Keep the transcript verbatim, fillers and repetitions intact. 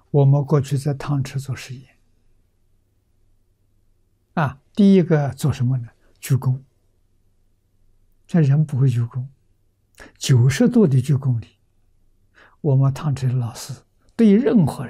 我们过去在汤池做实验啊，第一个做什么呢？鞠躬。这人不会鞠躬，九十度的鞠躬礼，我们汤池老师对任何人